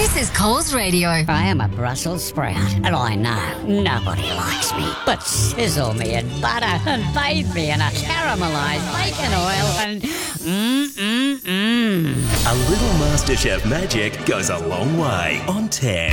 This is Coles Radio. I am a Brussels sprout, and I know nobody likes me. But sizzle me in butter and bathe me in a caramelised bacon oil and A little MasterChef magic goes a long way on 10.